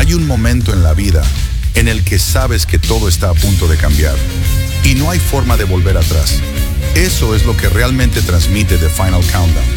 Hay un momento en la vida en el que sabes que todo está a punto de cambiar y no hay forma de volver atrás. Eso es lo que realmente transmite The Final Countdown.